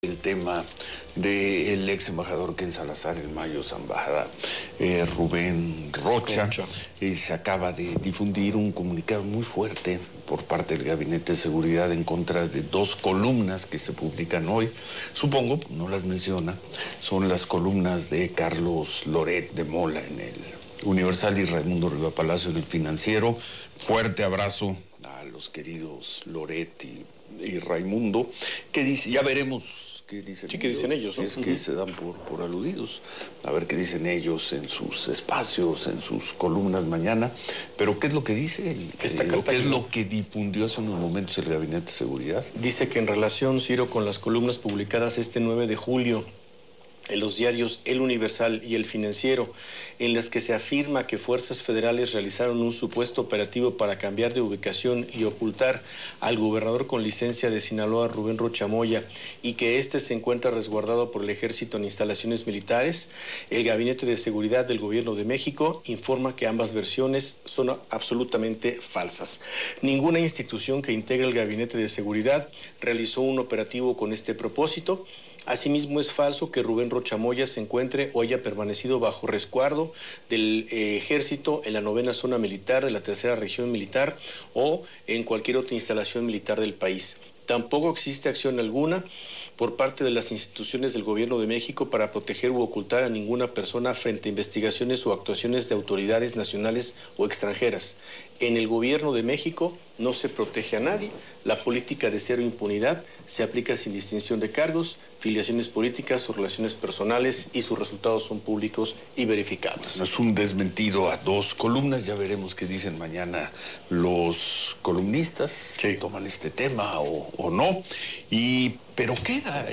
El tema del ex embajador Ken Salazar en Mayo Zambada, Rubén Rocha, se acaba de difundir un comunicado muy fuerte por parte del Gabinete de Seguridad en contra de dos columnas que se publican hoy. Supongo, no las menciona, son las columnas de Carlos Loret de Mola en el Universal y Raimundo Riva Palacio en el Financiero. Fuerte abrazo a los queridos Loret y Raimundo, que dice, ya veremos qué dicen, sí, ellos, que dicen ellos, ¿no? Es que se dan por aludidos, a ver qué dicen ellos en sus espacios, en sus columnas mañana. Pero ¿qué es lo que dice? ¿Qué es lo que difundió hace unos momentos el Gabinete de Seguridad? Dice que en relación, Ciro, con las columnas publicadas este 9 de julio en los diarios El Universal y El Financiero, en las que se afirma que fuerzas federales realizaron un supuesto operativo para cambiar de ubicación y ocultar al gobernador con licencia de Sinaloa, Rubén Rocha Moya, y que éste se encuentra resguardado por el ejército en instalaciones militares, el Gabinete de Seguridad del Gobierno de México informa que ambas versiones son absolutamente falsas. Ninguna institución que integra el Gabinete de Seguridad realizó un operativo con este propósito. Asimismo, es falso que Rubén Rocha Moya se encuentre o haya permanecido bajo resguardo del ejército en la 9ª zona militar de la 3ª región militar o en cualquier otra instalación militar del país. Tampoco existe acción alguna por parte de las instituciones del Gobierno de México para proteger u ocultar a ninguna persona frente a investigaciones o actuaciones de autoridades nacionales o extranjeras. En el Gobierno de México no se protege a nadie. La política de cero impunidad se aplica sin distinción de cargos, filiaciones políticas o relaciones personales, y sus resultados son públicos y verificables. Es un desmentido a dos columnas. Ya veremos qué dicen mañana los columnistas, si toman este tema o no. Pero queda,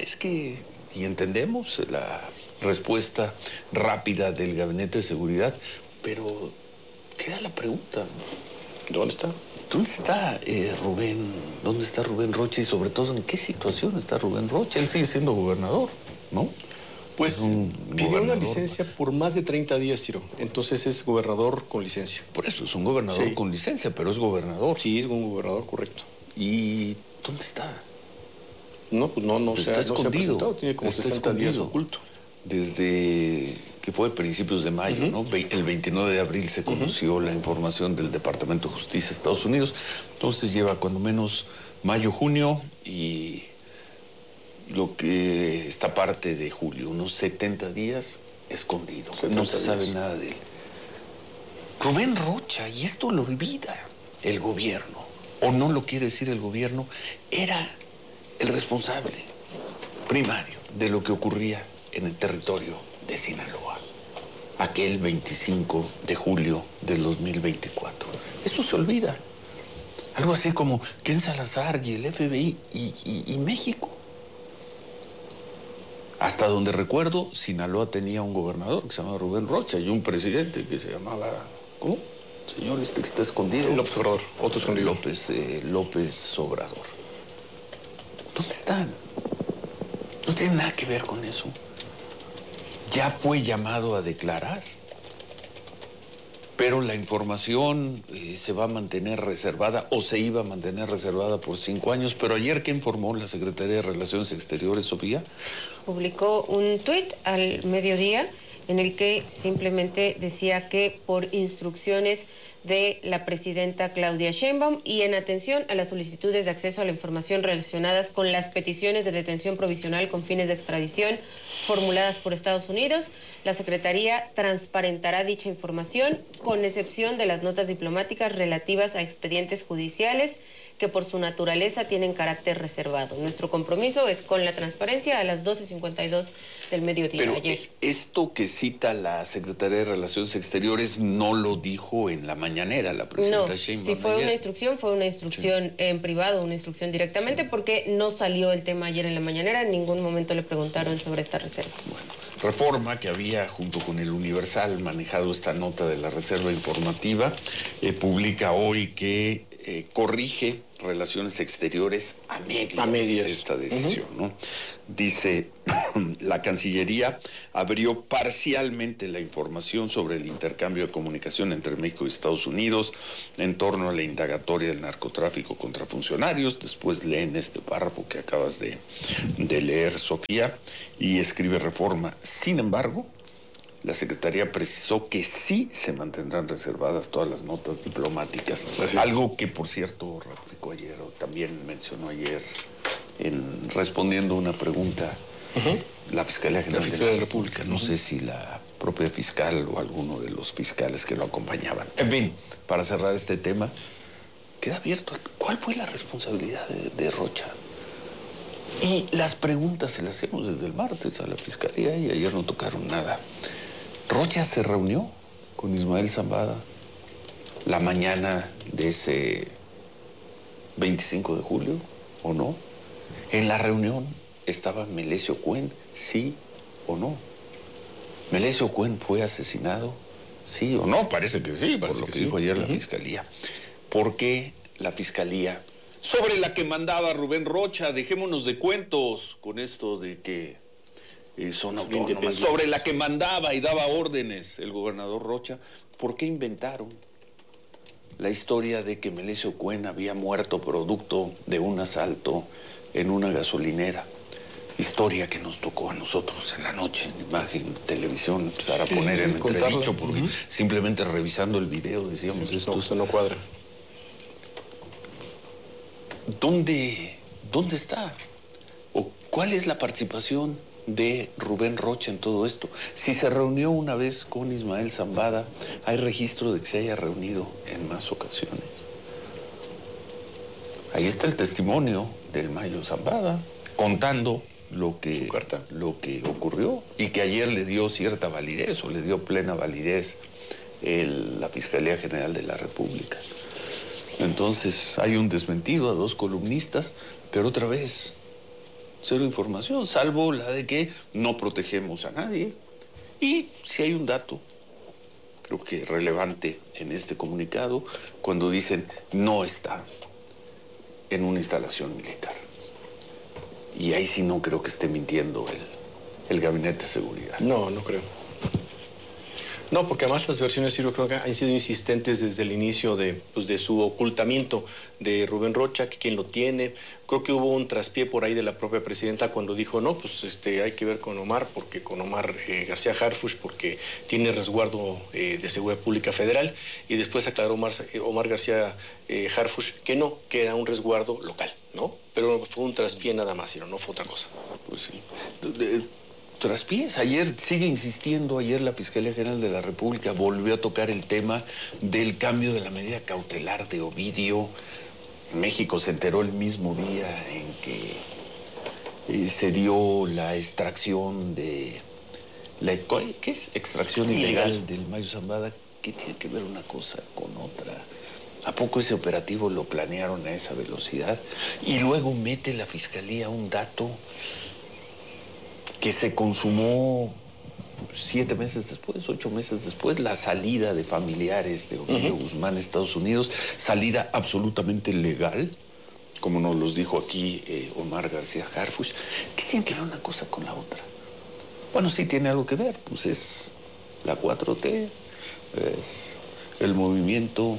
y entendemos la respuesta rápida del Gabinete de Seguridad, pero queda la pregunta, ¿dónde está? ¿Dónde está Rubén? ¿Dónde está Rubén Rocha? Y sobre todo, ¿en qué situación está Rubén Rocha? Él sigue siendo gobernador, ¿no? Pues pidió una licencia por más de 30 días, Ciro. Entonces es gobernador con licencia. Por eso, es un gobernador con licencia, pero es gobernador. Sí, es un gobernador, correcto. ¿Y dónde está? No, pues no está escondido. Tiene como 60 días oculto. Desde que fue a principios de mayo, ¿no? El 29 de abril se conoció la información del Departamento de Justicia de Estados Unidos. Entonces lleva cuando menos mayo, junio y lo que esta parte de julio, unos 70 días escondido. No se sabe nada de él. Rubén Rocha, y esto lo olvida el gobierno, o no lo quiere decir el gobierno, era el responsable primario de lo que ocurría en el territorio de Sinaloa, aquel 25 de julio del 2024. Eso se olvida. Algo así como Ken Salazar y el FBI y México. Hasta donde recuerdo, Sinaloa tenía un gobernador que se llamaba Rubén Rocha y un presidente que se llamaba, ¿cómo? Señor, que está escondido. López Obrador, otro escondido. López Obrador. ¿Dónde están? No tiene nada que ver con eso. Ya fue llamado a declarar, pero la información se va a mantener reservada o se iba a mantener reservada por 5 años. Pero ayer, ¿qué informó la Secretaría de Relaciones Exteriores, Sofía? Publicó un tuit al mediodía en el que simplemente decía que por instrucciones de la presidenta Claudia Sheinbaum y en atención a las solicitudes de acceso a la información relacionadas con las peticiones de detención provisional con fines de extradición formuladas por Estados Unidos, la Secretaría transparentará dicha información, con excepción de las notas diplomáticas relativas a expedientes judiciales que por su naturaleza tienen carácter reservado. Nuestro compromiso es con la transparencia a las 12:52 del mediodía. Pero ayer. Esto que cita la Secretaría de Relaciones Exteriores no lo dijo en la mañanera la presidenta Sheinbaum. Si fue una instrucción en privado, una instrucción directamente, porque no salió el tema ayer en la mañanera, en ningún momento le preguntaron sobre esta reserva. Bueno, Reforma, que había junto con el Universal manejado esta nota de la reserva informativa, publica hoy que corrige Relaciones Exteriores a medias esta decisión, ¿no? Dice, La Cancillería abrió parcialmente la información sobre el intercambio de comunicación entre México y Estados Unidos en torno a la indagatoria del narcotráfico contra funcionarios. Después leen este párrafo que acabas de leer, Sofía, y escribe Reforma. Sin embargo, la Secretaría precisó que sí se mantendrán reservadas todas las notas diplomáticas. Algo que, por cierto, ratificó ayer, o también mencionó ayer, respondiendo a una pregunta, la Fiscalía General de la República. No sé si la propia fiscal o alguno de los fiscales que lo acompañaban. En fin, para cerrar este tema, queda abierto. ¿Cuál fue la responsabilidad de Rocha? Y las preguntas se las hacemos desde el martes a la Fiscalía y ayer no tocaron nada. Rocha se reunió con Ismael Zambada la mañana de ese 25 de julio, ¿o no? En la reunión estaba Melesio Cuen, ¿sí o no? ¿Melesio Cuen fue asesinado? ¿Sí o no? Parece que sí, por lo que dijo ayer la Fiscalía. ¿Por qué la Fiscalía, sobre la que mandaba Rubén Rocha, dejémonos de cuentos con esto de que son autónomas, sobre la que mandaba y daba órdenes el gobernador Rocha, ¿por qué inventaron la historia de que Melesio Cuen había muerto producto de un asalto en una gasolinera? Historia que nos tocó a nosotros en la noche, en imagen, televisión, empezar a poner en entredicho, porque simplemente revisando el video decíamos, esto no cuadra. ¿Dónde está? ¿O cuál es la participación de Rubén Rocha en todo esto? Si se reunió una vez con Ismael Zambada, ¿hay registro de que se haya reunido en más ocasiones? Ahí está el testimonio del Mayo Zambada, contando lo que ocurrió y que ayer le dio cierta validez o le dio plena validez la Fiscalía General de la República. Entonces hay un desmentido a dos columnistas, pero otra vez cero información, salvo la de que no protegemos a nadie. Y si hay un dato, creo que relevante en este comunicado, cuando dicen no está en una instalación militar. Y ahí sí no creo que esté mintiendo el Gabinete de Seguridad. No creo. No, porque además las versiones, sí, yo creo que han sido insistentes desde el inicio de su ocultamiento de Rubén Rocha, que quien lo tiene. Creo que hubo un traspié por ahí de la propia presidenta cuando dijo, no, pues hay que ver con Omar, porque con Omar García Harfuch, porque tiene resguardo de seguridad pública federal, y después aclaró Omar García Harfuch que no, que era un resguardo local, ¿no? Pero fue un traspié nada más, no fue otra cosa. Pues sí. Traspiés. Ayer sigue insistiendo, ayer la Fiscalía General de la República volvió a tocar el tema del cambio de la medida cautelar de Ovidio. México se enteró el mismo día en que se dio la extracción ¿qué es? Extracción ilegal del Mayo Zambada. ¿Qué tiene que ver una cosa con otra? ¿A poco ese operativo lo planearon a esa velocidad? Y luego mete la Fiscalía un dato que se consumó 7 meses después, 8 meses después, la salida de familiares de Ovidio Guzmán a Estados Unidos, salida absolutamente legal, como nos los dijo aquí Omar García Harfuch. ¿Qué tiene que ver una cosa con la otra? Bueno, sí tiene algo que ver, pues es la 4T, es el movimiento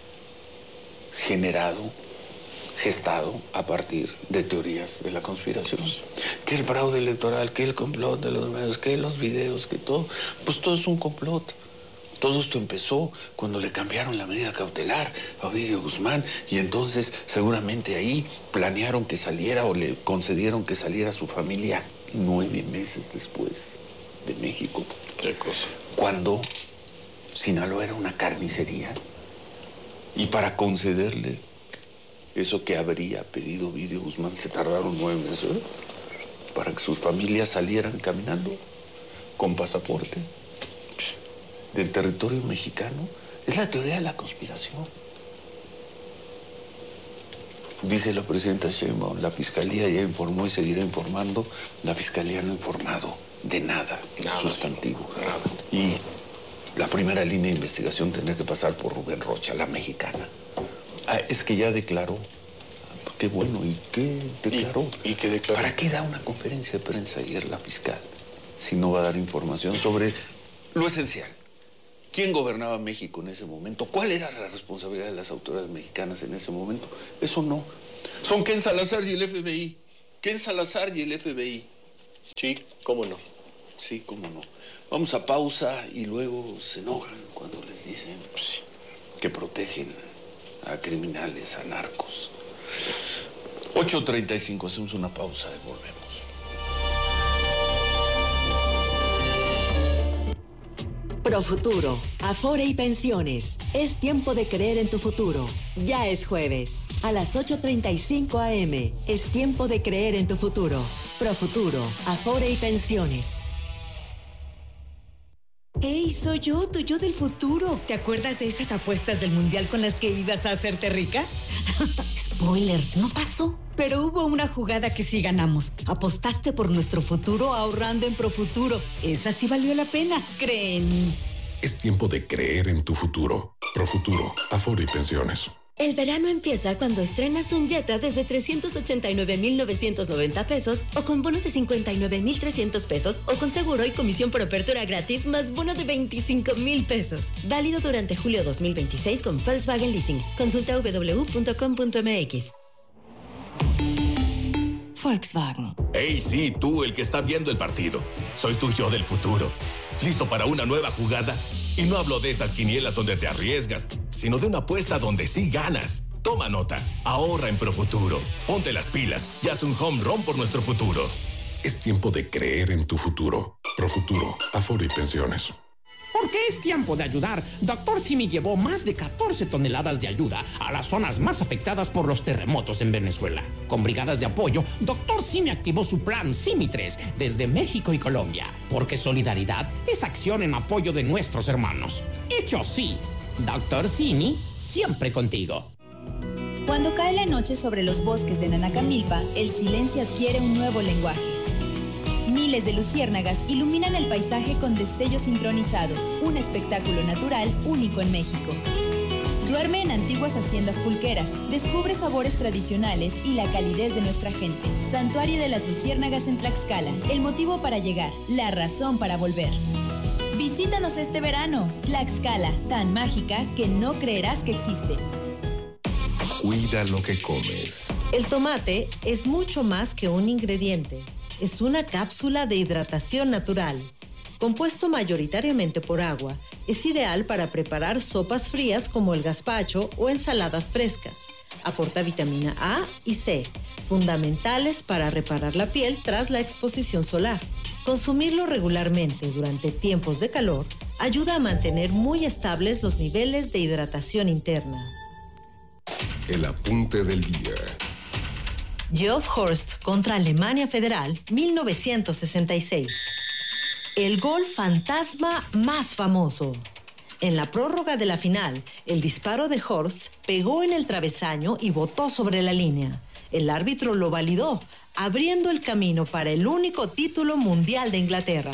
gestado a partir de teorías de la conspiración. Que el fraude electoral, que el complot de los medios, que los videos, que todo, pues todo es un complot. Todo esto empezó cuando le cambiaron la medida cautelar a Ovidio Guzmán y entonces seguramente ahí planearon que saliera o le concedieron que saliera su familia 9 meses después de México. ¿Qué cosa? Cuando Sinaloa era una carnicería y para concederle eso que habría pedido Ovidio Guzmán, se tardaron 9 meses para que sus familias salieran caminando con pasaporte del territorio mexicano. Es la teoría de la conspiración. Dice la presidenta Sheinbaum, la Fiscalía ya informó y seguirá informando. La Fiscalía no ha informado de nada sustantivo. Nada. Y la primera línea de investigación tendría que pasar por Rubén Rocha, la mexicana. Es que ya declaró. Qué bueno. ¿Y qué declaró? ¿Y qué declaró? ¿Para qué da una conferencia de prensa ayer la fiscal si no va a dar información sobre lo esencial? ¿Quién gobernaba México en ese momento? ¿Cuál era la responsabilidad de las autoridades mexicanas en ese momento? Eso no. Son Ken Salazar y el FBI. Ken Salazar y el FBI. Sí, cómo no. Sí, cómo no. Vamos a pausa y luego se enojan cuando les dicen que protegen a criminales, a narcos. 8:35, hacemos una pausa y volvemos. Profuturo, Afore y Pensiones. Es tiempo de creer en tu futuro. Ya es jueves. A las 8:35 a.m. Es tiempo de creer en tu futuro. Profuturo, Afore y Pensiones. ¡Hey, soy yo, tu yo del futuro! ¿Te acuerdas de esas apuestas del mundial con las que ibas a hacerte rica? Spoiler, no pasó. Pero hubo una jugada que sí ganamos. Apostaste por nuestro futuro ahorrando en Profuturo. Esa sí valió la pena, cree en mí. Es tiempo de creer en tu futuro. Profuturo, Afore y Pensiones. El verano empieza cuando estrenas un Jetta desde 389,990 pesos o con bono de 59,300 pesos o con seguro y comisión por apertura gratis más bono de 25,000 pesos. Válido durante julio 2026 con Volkswagen Leasing. Consulta www.com.mx. Volkswagen. ¡Hey, sí, tú, el que está viendo el partido! Soy tu yo del futuro. ¿Listo para una nueva jugada? Y no hablo de esas quinielas donde te arriesgas, sino de una apuesta donde sí ganas. Toma nota, ahorra en Profuturo. Ponte las pilas y haz un home run por nuestro futuro. Es tiempo de creer en tu futuro. Profuturo, Afore y Pensiones. Porque es tiempo de ayudar. Dr. Simi llevó más de 14 toneladas de ayuda a las zonas más afectadas por los terremotos en Venezuela. Con brigadas de apoyo, Dr. Simi activó su plan Simi 3 desde México y Colombia. Porque solidaridad es acción en apoyo de nuestros hermanos. Hecho sí, Dr. Simi siempre contigo. Cuando cae la noche sobre los bosques de Nanacamilpa, el silencio adquiere un nuevo lenguaje. Miles de luciérnagas iluminan el paisaje con destellos sincronizados, un espectáculo natural único en México. Duerme en antiguas haciendas pulqueras, descubre sabores tradicionales y la calidez de nuestra gente. Santuario de las Luciérnagas en Tlaxcala, el motivo para llegar, la razón para volver. Visítanos este verano, Tlaxcala, tan mágica que no creerás que existe. Cuida lo que comes. El tomate es mucho más que un ingrediente. Es una cápsula de hidratación natural. Compuesto mayoritariamente por agua, es ideal para preparar sopas frías como el gazpacho o ensaladas frescas. Aporta vitamina A y C, fundamentales para reparar la piel tras la exposición solar. Consumirlo regularmente durante tiempos de calor ayuda a mantener muy estables los niveles de hidratación interna. El apunte del día. Geoff Horst contra Alemania Federal, 1966. El gol fantasma más famoso. En la prórroga de la final, el disparo de Horst pegó en el travesaño y botó sobre la línea. El árbitro lo validó, abriendo el camino para el único título mundial de Inglaterra.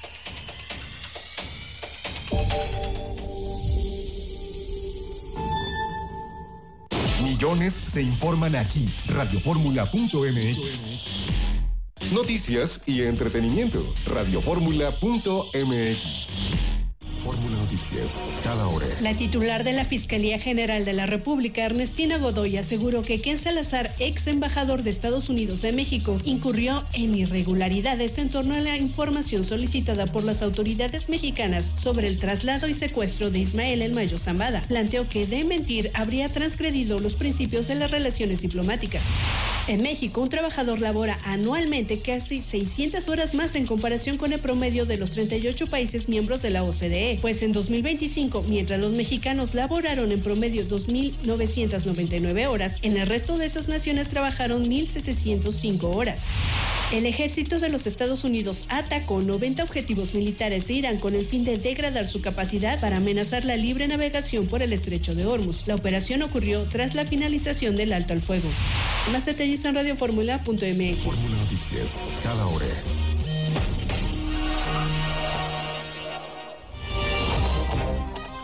Millones se informan aquí. Radioformula.mx. Noticias y entretenimiento. Radioformula.mx. Fórmula Noticias, cada hora. La titular de la Fiscalía General de la República, Ernestina Godoy, aseguró que Ken Salazar, ex embajador de Estados Unidos en México, incurrió en irregularidades en torno a la información solicitada por las autoridades mexicanas sobre el traslado y secuestro de Ismael El Mayo Zambada. Planteó que de mentir habría transgredido los principios de las relaciones diplomáticas. En México, un trabajador labora anualmente casi 600 horas más en comparación con el promedio de los 38 países miembros de la OCDE, pues en 2025, mientras los mexicanos laboraron en promedio 2.999 horas, en el resto de esas naciones trabajaron 1.705 horas. El ejército de los Estados Unidos atacó 90 objetivos militares de Irán con el fin de degradar su capacidad para amenazar la libre navegación por el estrecho de Hormuz. La operación ocurrió tras la finalización del alto al fuego. Más detalles en radioformula.mx. Fórmula Noticias, cada hora.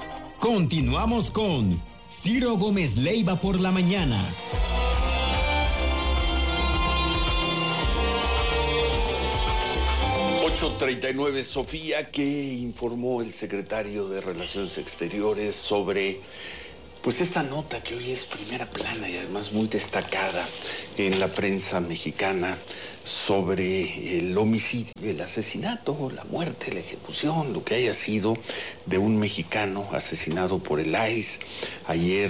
Continuamos con Ciro Gómez Leiva por la mañana. 8:39, Sofía, ¿qué informó el secretario de Relaciones Exteriores sobre pues esta nota que hoy es primera plana y además muy destacada en la prensa mexicana sobre el homicidio, el asesinato, la muerte, la ejecución, lo que haya sido de un mexicano asesinado por el ICE? Ayer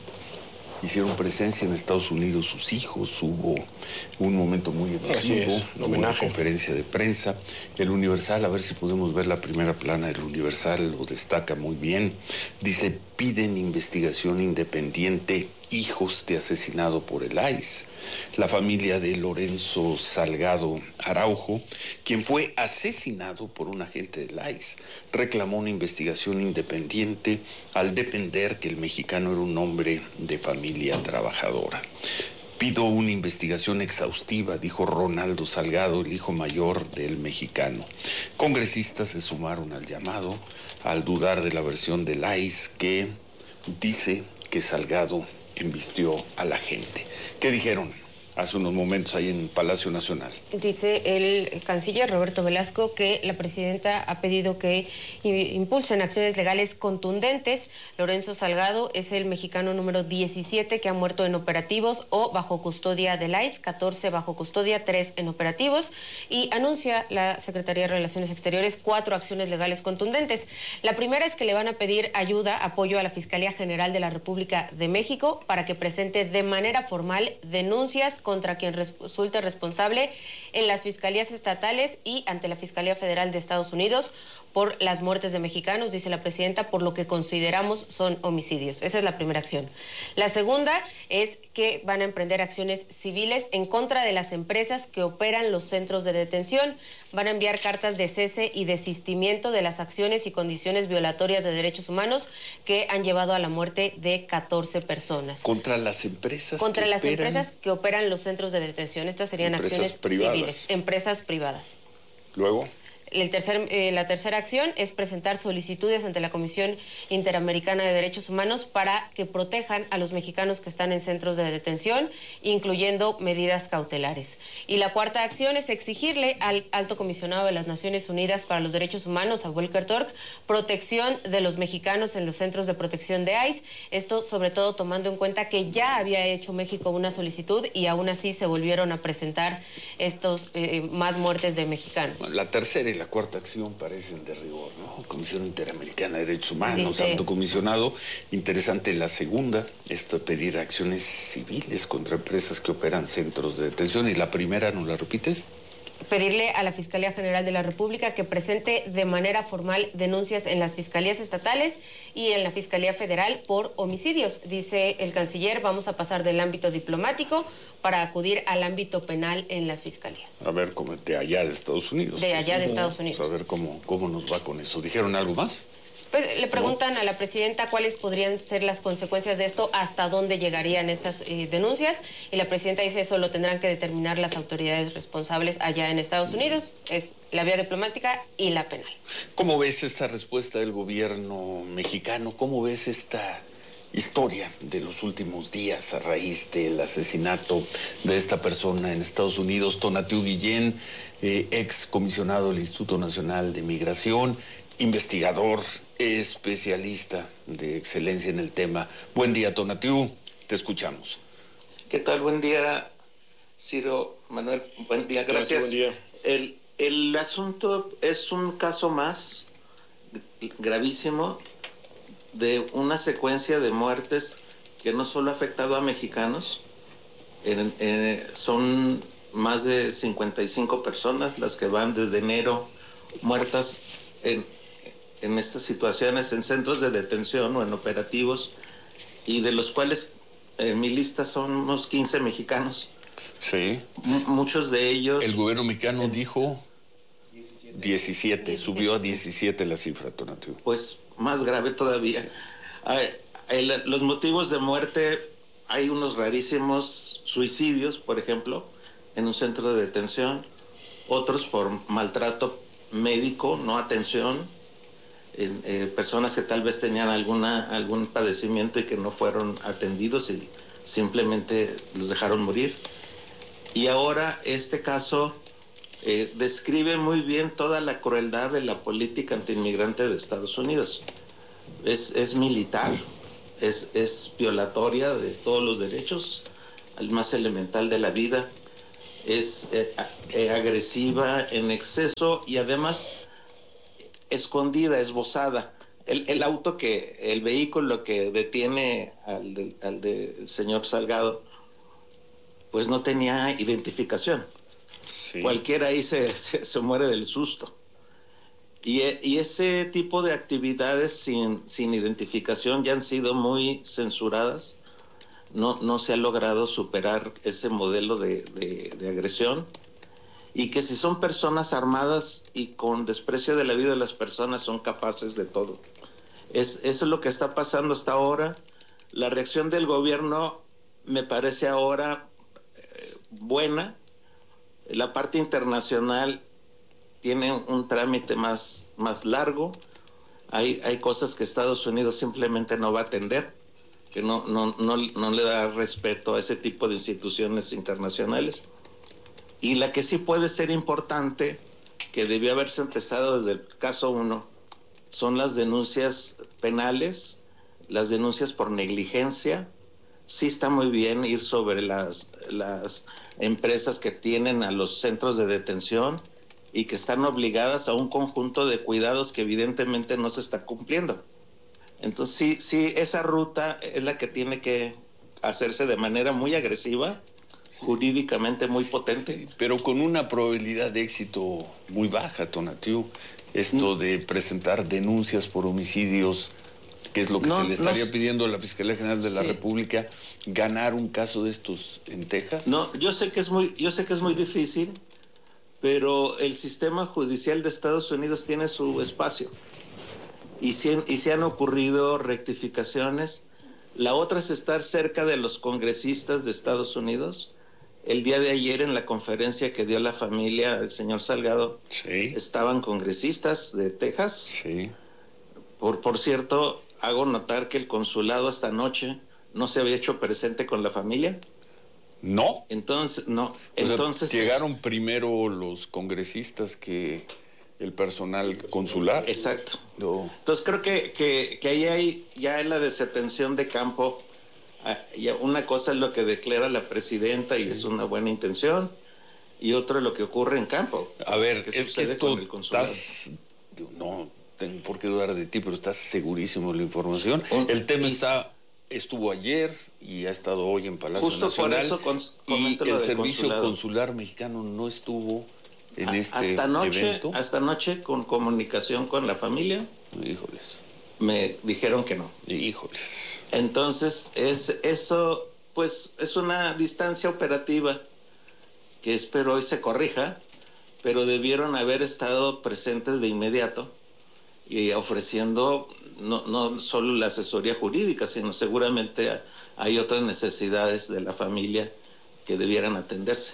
hicieron presencia en Estados Unidos sus hijos, hubo un momento muy emotivo, una conferencia de prensa. El Universal, a ver si podemos ver la primera plana del Universal, lo destaca muy bien. Dice, piden investigación independiente, hijos de asesinado por el ICE. La familia de Lorenzo Salgado Araujo, quien fue asesinado por un agente del ICE, reclamó una investigación independiente al depender que el mexicano era un hombre de familia trabajadora. Pido una investigación exhaustiva, dijo Ronaldo Salgado, el hijo mayor del mexicano. Congresistas se sumaron al llamado al dudar de la versión del ICE que dice que Salgado embistió a la gente. ¿Qué dijeron hace unos momentos ahí en Palacio Nacional? Dice el canciller Roberto Velasco que la presidenta ha pedido que impulsen acciones legales contundentes. Lorenzo Salgado es el mexicano número 17 que ha muerto en operativos o bajo custodia del ICE, 14 bajo custodia, 3 en operativos, y anuncia la Secretaría de Relaciones Exteriores 4 acciones legales contundentes. La primera es que le van a pedir ayuda, apoyo a la Fiscalía General de la República de México para que presente de manera formal denuncias contra quien resulte responsable en las fiscalías estatales y ante la Fiscalía Federal de Estados Unidos por las muertes de mexicanos, dice la presidenta, por lo que consideramos son homicidios. Esa es la primera acción. La segunda es que van a emprender acciones civiles en contra de las empresas que operan los centros de detención. Van a enviar cartas de cese y desistimiento de las acciones y condiciones violatorias de derechos humanos que han llevado a la muerte de 14 personas. ¿Contra las empresas? Contra las empresas que operan los centros de detención. Estas serían acciones civiles, empresas privadas. Luego, la tercera acción es presentar solicitudes ante la Comisión Interamericana de Derechos Humanos para que protejan a los mexicanos que están en centros de detención, incluyendo medidas cautelares. Y la cuarta acción es exigirle al Alto Comisionado de las Naciones Unidas para los Derechos Humanos, a Volker Turk, protección de los mexicanos en los centros de protección de ICE. Esto sobre todo tomando en cuenta que ya había hecho México una solicitud y aún así se volvieron a presentar estos más muertes de mexicanos. Bueno, la tercera y la cuarta acción parecen de rigor, ¿no? Comisión Interamericana de Derechos Humanos, Alto Comisionado. Interesante la segunda, esto pedir acciones civiles contra empresas que operan centros de detención. ¿Y la primera no la repites? Pedirle a la Fiscalía General de la República que presente de manera formal denuncias en las fiscalías estatales y en la Fiscalía Federal por homicidios. Dice el canciller, vamos a pasar del ámbito diplomático para acudir al ámbito penal en las fiscalías. A ver, como de allá de Estados Unidos. De allá de Estados Unidos. A ver cómo nos va con eso. ¿Dijeron algo más? Pues le preguntan a la presidenta cuáles podrían ser las consecuencias de esto, hasta dónde llegarían estas denuncias, y la presidenta dice eso lo tendrán que determinar las autoridades responsables allá en Estados Unidos, es la vía diplomática y la penal. ¿Cómo ves esta respuesta del gobierno mexicano? ¿Cómo ves esta historia de los últimos días a raíz del asesinato de esta persona en Estados Unidos? Tonatiuh Guillén, ex comisionado del Instituto Nacional de Migración, investigador, especialista de excelencia en el tema. Buen día, Tonatiuh, te escuchamos. ¿Qué tal? Buen día, Ciro, Manuel, buen día, gracias. Buen día. El asunto es un caso más gravísimo de una secuencia de muertes que no solo ha afectado a mexicanos, son más de 55 personas las que van desde enero muertas en estas situaciones, en centros de detención o en operativos, y de los cuales en mi lista son unos 15 mexicanos. Sí. Muchos de ellos... El gobierno mexicano dijo 17, subió a 17 la cifra, Tonatiuh. Pues más grave todavía. Sí. Los motivos de muerte, hay unos rarísimos suicidios, por ejemplo, en un centro de detención, otros por maltrato médico, no atención, personas que tal vez tenían algún padecimiento y que no fueron atendidos y simplemente los dejaron morir. Y ahora este caso describe muy bien toda la crueldad de la política antiinmigrante de Estados Unidos. Es militar, es violatoria de todos los derechos, el más elemental de la vida, es agresiva en exceso y además escondida, esbozada. El vehículo que detiene al del señor Salgado, pues no tenía identificación. Sí. Cualquiera ahí se muere del susto. Y ese tipo de actividades sin identificación ya han sido muy censuradas. No se ha logrado superar ese modelo de agresión. Y que si son personas armadas y con desprecio de la vida de las personas, son capaces de todo. Eso es lo que está pasando hasta ahora. La reacción del gobierno me parece ahora buena. La parte internacional tiene un trámite más largo. Hay cosas que Estados Unidos simplemente no va a atender, que no le da respeto a ese tipo de instituciones internacionales. Y la que sí puede ser importante, que debió haberse empezado desde el caso 1, son las denuncias penales, las denuncias por negligencia. Sí está muy bien ir sobre las empresas que tienen a los centros de detención y que están obligadas a un conjunto de cuidados que evidentemente no se está cumpliendo. Entonces sí, esa ruta es la que tiene que hacerse de manera muy agresiva, jurídicamente muy potente. Sí, pero con una probabilidad de éxito muy baja, Tonatiuh. Esto de presentar denuncias por homicidios, que es lo que se le estaría pidiendo a la Fiscalía General de la República, ganar un caso de estos en Texas. No, yo sé que es muy difícil, pero el sistema judicial de Estados Unidos tiene su espacio y se han ocurrido rectificaciones. La otra es estar cerca de los congresistas de Estados Unidos. El día de ayer, en la conferencia que dio la familia del señor Salgado, estaban congresistas de Texas. Sí. Por cierto, hago notar que el consulado hasta anoche no se había hecho presente con la familia. ¿No? Entonces, no. Entonces, llegaron primero los congresistas que el personal consular. Exacto. No. Entonces creo que ahí hay ya en la desatención de campo. Una cosa es lo que declara la presidenta y es una buena intención, y otra es lo que ocurre en campo. A ver, es que esto con el consulado. No tengo por qué dudar de ti, pero estás segurísimo de la información. El tema estuvo ayer y ha estado hoy en Palacio Justo Nacional. Por eso y el servicio consular mexicano no estuvo en este evento. Hasta anoche, con comunicación con la familia. Híjoles. Me dijeron que no. Híjoles. Entonces, eso pues es una distancia operativa que espero hoy se corrija, pero debieron haber estado presentes de inmediato y ofreciendo no solo la asesoría jurídica, sino seguramente hay otras necesidades de la familia que debieran atenderse.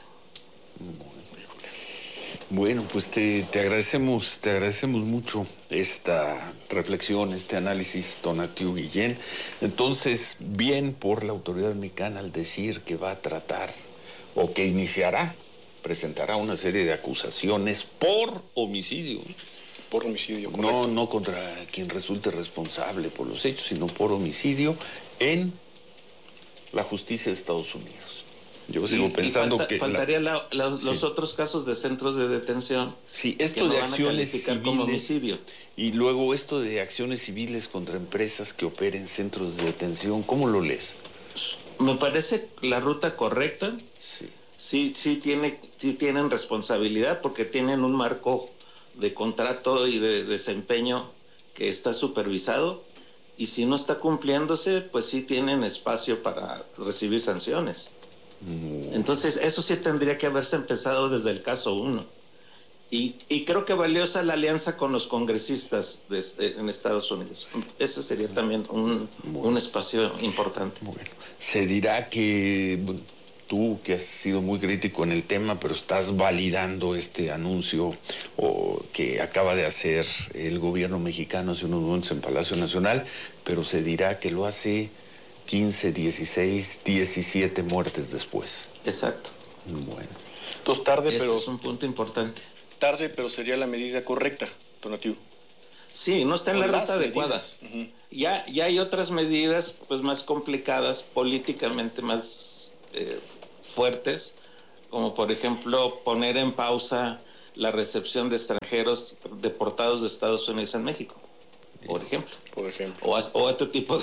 Bueno, pues te agradecemos mucho esta reflexión, este análisis, Tonatiuh Guillén. Entonces, bien por la autoridad mexicana al decir que va a tratar o que presentará una serie de acusaciones por homicidio. Por homicidio, correcto. No contra quien resulte responsable por los hechos, sino por homicidio en la justicia de Estados Unidos. Yo sigo pensando que faltaría los otros casos de centros de detención. Sí, esto de acciones civiles como homicidio. Y luego esto de acciones civiles contra empresas que operen centros de detención, ¿cómo lo lees? Me parece la ruta correcta. Sí tienen responsabilidad porque tienen un marco de contrato y de desempeño que está supervisado, y si no está cumpliéndose, pues sí tienen espacio para recibir sanciones. Entonces eso sí tendría que haberse empezado desde el caso 1, y creo que valiosa la alianza con los congresistas en Estados Unidos. Ese sería también un espacio importante. Bueno, se dirá que tú, que has sido muy crítico en el tema, pero estás validando este anuncio que acaba de hacer el gobierno mexicano hace unos momentos en Palacio Nacional, pero se dirá que lo hace 15, 16, 17 muertes después. Exacto. Bueno. Entonces tarde, Ese pero... es un punto importante. Tarde, pero sería la medida correcta, Tonatiuh. Sí, no está en la ruta adecuada. Uh-huh. Ya hay otras medidas pues más complicadas, políticamente más fuertes, como por ejemplo poner en pausa la recepción de extranjeros deportados de Estados Unidos en México, por ejemplo. O otro tipo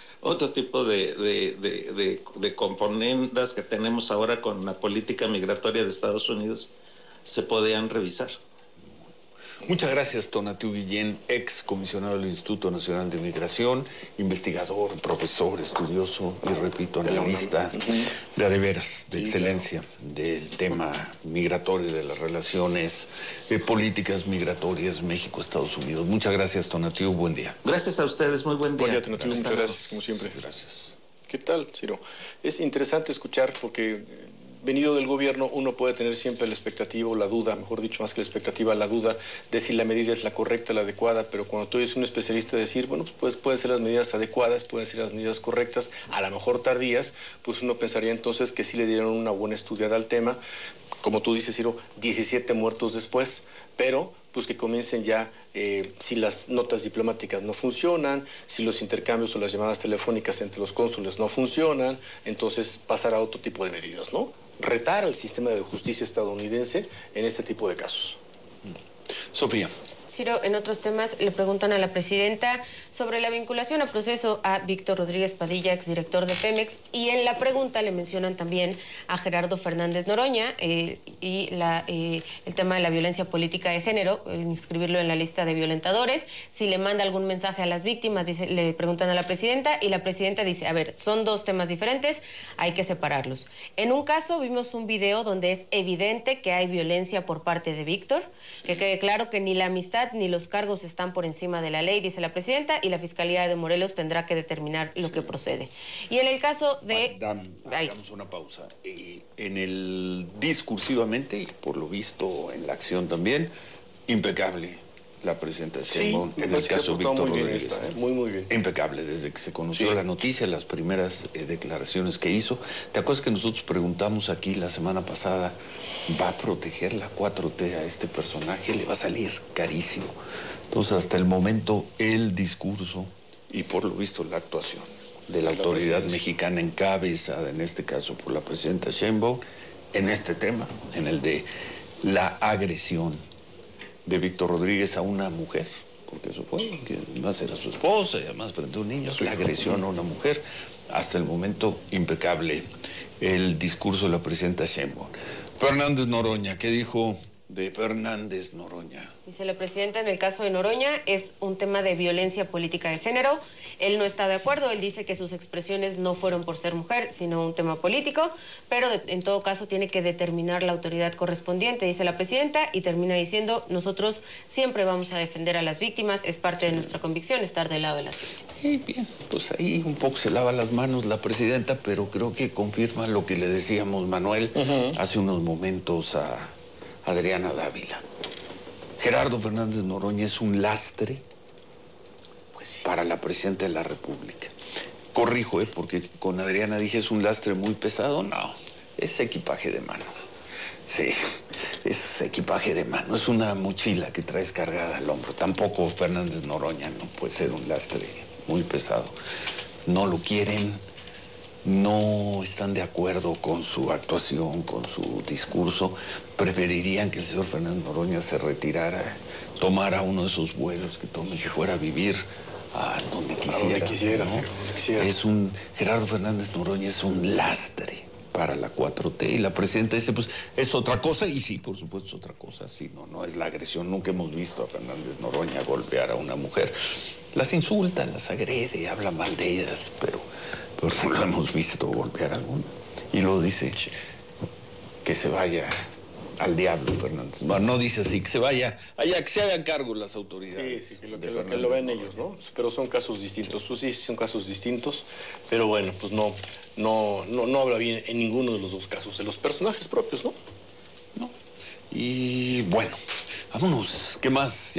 de componendas que tenemos ahora con la política migratoria de Estados Unidos se podían revisar. Muchas gracias, Tonatiuh Guillén, ex comisionado del Instituto Nacional de Migración, investigador, profesor, estudioso y, repito, analista de veras, de excelencia del tema migratorio, de las relaciones políticas migratorias México-Estados Unidos. Muchas gracias, Tonatiuh, buen día. Gracias a ustedes, muy buen día. Buen día, Tonatiuh, muchas gracias, como siempre. Gracias. ¿Qué tal, Ciro? Es interesante escuchar porque... Venido del gobierno, uno puede tener siempre la expectativa o la duda, mejor dicho, más que la expectativa, la duda de si la medida es la correcta, la adecuada, pero cuando tú eres un especialista decir, bueno, pues pueden ser las medidas adecuadas, pueden ser las medidas correctas, a lo mejor tardías, pues uno pensaría entonces que sí le dieron una buena estudiada al tema. Como tú dices, Ciro, 17 muertos después, pero pues que comiencen ya, si las notas diplomáticas no funcionan, si los intercambios o las llamadas telefónicas entre los cónsules no funcionan, entonces pasar a otro tipo de medidas, ¿no? Retar al sistema de justicia estadounidense en este tipo de casos. Sofía. Ciro, en otros temas le preguntan a la presidenta sobre la vinculación a proceso a Víctor Rodríguez Padilla, exdirector de Pemex, y en la pregunta le mencionan también a Gerardo Fernández Noroña y el tema de la violencia política de género, inscribirlo en la lista de violentadores, si le manda algún mensaje a las víctimas, le preguntan a la presidenta, y la presidenta dice, a ver, son dos temas diferentes, hay que separarlos. En un caso vimos un video donde es evidente que hay violencia por parte de Víctor, que quede claro que ni la amistad ni los cargos están por encima de la ley, dice la presidenta, y la Fiscalía de Morelos tendrá que determinar lo que procede. Y en el caso de... Hagamos una pausa. En el discursivamente, y por lo visto en la acción también, impecable la presidenta Sheinbaum en el caso Víctor Rodríguez. Muy bien. Impecable, desde que se conoció la noticia, las primeras declaraciones que hizo. ¿Te acuerdas que nosotros preguntamos aquí la semana pasada, ¿va a proteger la 4T a este personaje? Le va a salir carísimo. Entonces, hasta el momento, el discurso y por lo visto la actuación de la autoridad mexicana encabezada, en este caso por la presidenta Sheinbaum, en este tema, en el de la agresión de Víctor Rodríguez a una mujer, porque eso fue, que además era su esposa y además frente a un niño, la agresión a una mujer, hasta el momento impecable el discurso de la presidenta Sheinbaum. Fernández Noroña, ¿qué dijo de Fernández Noroña? Dice la presidenta, en el caso de Noroña es un tema de violencia política de género. Él no está de acuerdo, él dice que sus expresiones no fueron por ser mujer, sino un tema político, pero en todo caso tiene que determinar la autoridad correspondiente, dice la presidenta, y termina diciendo, nosotros siempre vamos a defender a las víctimas, es parte de nuestra convicción estar del lado de las víctimas. Sí, bien, pues ahí un poco se lava las manos la presidenta, pero creo que confirma lo que le decíamos, Manuel, hace unos momentos a Adriana Dávila. Gerardo Fernández Noroña es un lastre para la presidenta de la República. Corrijo, porque con Adriana dije es un lastre muy pesado. No, es equipaje de mano. Sí, es equipaje de mano. Es una mochila que traes cargada al hombro. Tampoco Fernández Noroña no puede ser un lastre muy pesado. No lo quieren, no están de acuerdo con su actuación, con su discurso. Preferirían que el señor Fernández Noroña se retirara, tomara uno de esos vuelos que tome y se fuera a vivir a donde quisiera. ¿No? Es Gerardo Fernández Noroña es un lastre para la 4T, y la presidenta dice, pues es otra cosa, y sí, por supuesto es otra cosa, sí, no es la agresión. Nunca hemos visto a Fernández Noroña golpear a una mujer. Las insulta, las agrede, habla mal de ellas, pero no lo hemos visto golpear a alguna. Y luego dice que se vaya al diablo Fernández. Bueno, no dice así, que se vaya allá, que se hagan cargo las autoridades. Sí, que lo ven ellos, ¿no? Pero son casos distintos. Pues sí, son casos distintos, pero bueno, pues no habla bien en ninguno de los dos casos, de los personajes propios, ¿no? No. Y bueno, vámonos. ¿Qué más? ¿Ya?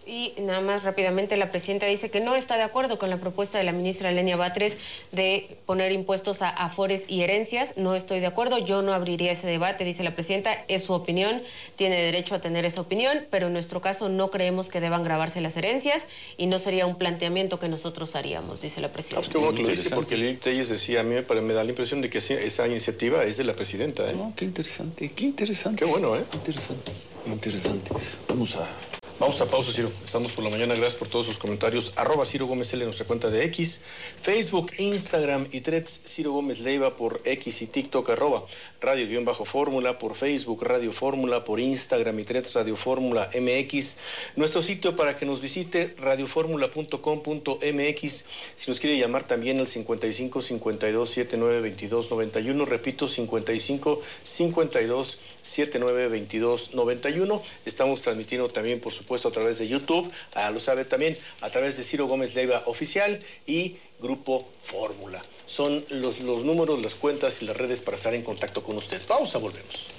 Y nada más rápidamente, la presidenta dice que no está de acuerdo con la propuesta de la ministra Lenia Batres de poner impuestos a afores y herencias. No estoy de acuerdo, yo no abriría ese debate, dice la presidenta. Es su opinión, tiene derecho a tener esa opinión, pero en nuestro caso no creemos que deban gravarse las herencias y no sería un planteamiento que nosotros haríamos, dice la presidenta. Pues qué bueno que lo dice, porque Lili Telles decía, a mí me da la impresión de que esa iniciativa es de la presidenta. No, qué interesante, qué interesante. Qué bueno, Interesante. Vamos a pausa, Ciro. Estamos por la mañana. Gracias por todos sus comentarios. @Ciro Gómez L en nuestra cuenta de X, Facebook, Instagram y Threads. Ciro Gómez Leiva por X y TikTok. @Radio_Fórmula por Facebook, Radio Fórmula por Instagram y Threads, Radio Fórmula MX. Nuestro sitio para que nos visite, radioformula.com.mx. Si nos quiere llamar también al 55 52 79 22 91. Repito, 55 52 79 22 91. Estamos transmitiendo también, por supuesto, a través de YouTube, lo sabe también, a través de Ciro Gómez Leiva Oficial y Grupo Fórmula. Son los números, las cuentas y las redes para estar en contacto con usted. Pausa, volvemos.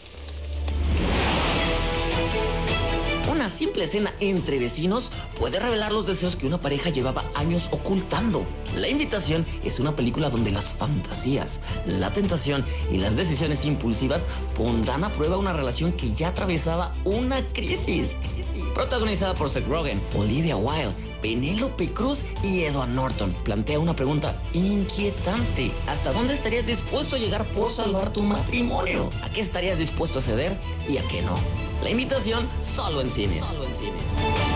Una simple cena entre vecinos puede revelar los deseos que una pareja llevaba años ocultando. La invitación es una película donde las fantasías, la tentación y las decisiones impulsivas pondrán a prueba una relación que ya atravesaba una crisis. Protagonizada por Seth Rogen, Olivia Wilde, Penélope Cruz y Edward Norton, plantea una pregunta inquietante. ¿Hasta dónde estarías dispuesto a llegar por salvar tu matrimonio? ¿A qué estarías dispuesto a ceder y a qué no? La invitación solo en cines.